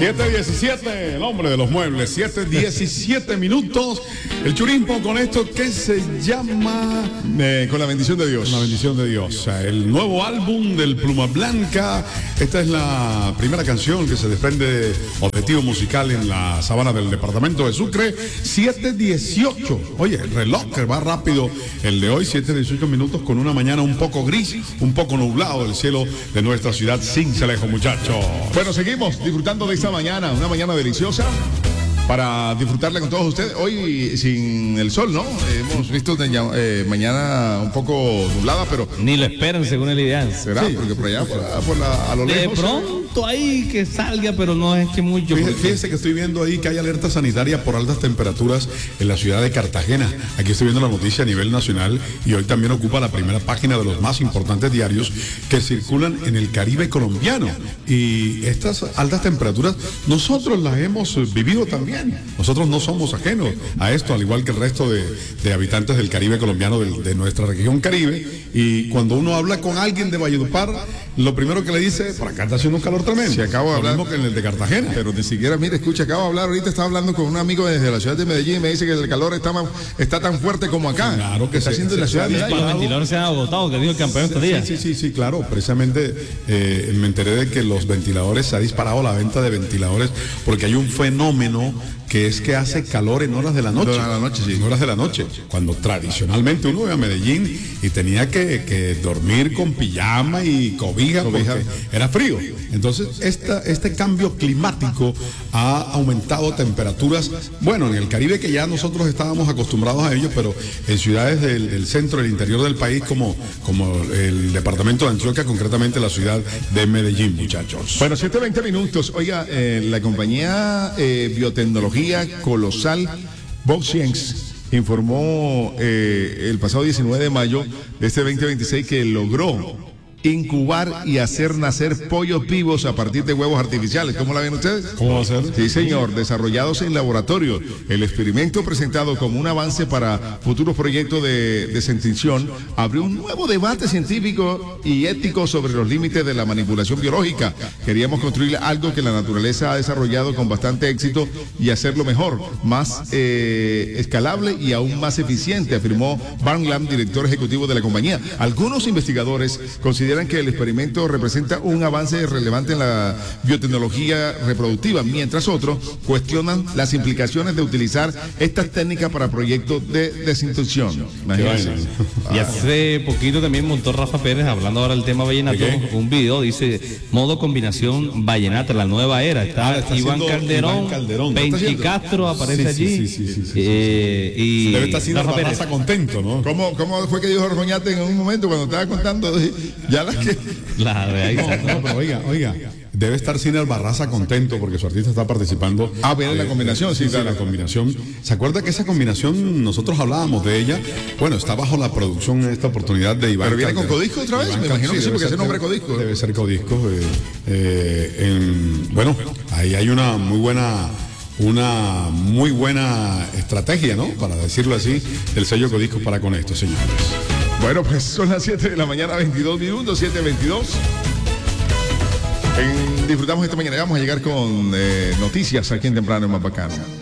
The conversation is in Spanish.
7:17, el hombre de los muebles, 7:17 minutos. El Churimpo con esto que se llama Con la bendición de Dios. Con la bendición de Dios. El nuevo álbum del Pluma Blanca. Esta es la primera canción que se desprende de Objetivo Musical en la sabana del departamento de Sucre. 7:18. Oye, el reloj que va rápido. El de hoy, 7:18 minutos, con una mañana un poco gris, un poco nublado el cielo de nuestra ciudad Sincelejo, muchachos. Bueno, seguimos disfrutando de esta mañana, una mañana deliciosa para disfrutarla con todos ustedes. Hoy sin el sol, ¿no? Hemos visto mañana un poco nublada, pero ni lo esperan según el ideal. ¿Será? Sí. Porque por allá, a lo lejos. De pronto ahí que salga, pero no es que mucho. Fíjese que estoy viendo ahí que hay alerta sanitaria por altas temperaturas en la ciudad de Cartagena. Aquí estoy viendo la noticia a nivel nacional y hoy también ocupa la primera página de los más importantes diarios que circulan en el Caribe colombiano. Y estas altas temperaturas nosotros las hemos vivido también. Nosotros no somos ajenos a esto, al igual que el resto de habitantes del Caribe colombiano, de nuestra región Caribe. Y cuando uno habla con alguien de Valledupar, lo primero que le dice, por acá está haciendo un calor tremendo. Si acabo de hablar, lo mismo que en el de Cartagena. Pero ni siquiera, mire, escucha, acabo de hablar, ahorita estaba hablando con un amigo desde la ciudad de Medellín y me dice que el calor está tan fuerte como acá. Claro que está haciendo en la ciudad de Medellín. Los ventiladores se han agotado, que dijo el campeón estos días. Sí, claro. Precisamente me enteré de que los ventiladores, se ha disparado la venta de ventiladores porque hay un fenómeno que es que hace calor en horas de la noche. En horas de la noche. Cuando tradicionalmente uno iba a Medellín y tenía que dormir con pijama y cobija porque era frío. Entonces, este cambio climático ha aumentado temperaturas, bueno, en el Caribe que ya nosotros estábamos acostumbrados a ello, pero en ciudades del centro, del interior del país, como el departamento de Antioquia, concretamente la ciudad de Medellín, muchachos. Bueno, 7:20 minutos. Oiga, la compañía Biotecnología Colosal Biosense informó el pasado 19 de mayo de este 2026 que logró incubar y hacer nacer pollos vivos a partir de huevos artificiales. ¿Cómo la ven ustedes? ¿Cómo va a ser? Sí, señor, desarrollados en laboratorio. El experimento presentado como un avance para futuros proyectos de desextinción abrió un nuevo debate científico y ético sobre los límites de la manipulación biológica. Queríamos construir algo que la naturaleza ha desarrollado con bastante éxito y hacerlo mejor, más escalable y aún más eficiente, afirmó Van Lam, director ejecutivo de la compañía. Algunos investigadores consideran que el experimento representa un avance relevante en la biotecnología reproductiva, mientras otros cuestionan las implicaciones de utilizar estas técnicas para proyectos de desinfección. Y hace poquito también montó Rafa Pérez, hablando ahora del tema vallenato, un video, dice, modo combinación vallenata, la nueva era. Está Iván Calderón, Penchi Castro aparece allí. Y debe estar haciendo Rafa Pérez contento, ¿no? ¿Cómo fue que dijo Roñate en un momento cuando estaba contando? Ya las que... pero oiga, debe estar Cine Albarraza contento porque su artista está participando. Ver la combinación, sí, claro. La combinación. ¿Se acuerda que esa combinación, nosotros hablábamos de ella? Bueno, está bajo la producción en esta oportunidad de Iván. ¿Pero viene con Codisco otra vez? Me imagino que sí, porque ese nombre es Codisco. Debe ser Codisco. Bueno, ahí hay una muy buena estrategia, ¿no? Para decirlo así, del sello Codisco para con esto, señores. Bueno, pues son las 7 de la mañana, 22 minutos, 7:22. Disfrutamos esta mañana. Vamos a llegar con noticias aquí en Temprano en Más Bacano.